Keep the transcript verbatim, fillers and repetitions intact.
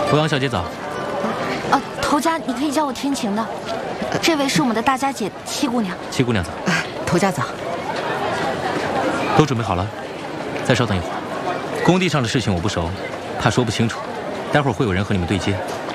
博阳小姐早。 啊，头家，你可以叫我天晴的。这位是我们的大家姐七姑娘。 七姑娘早。 哎，头家早。 都准备好了？再稍等一会儿。工地上的事情我不熟，怕说不清楚，待会儿会有人和你们对接。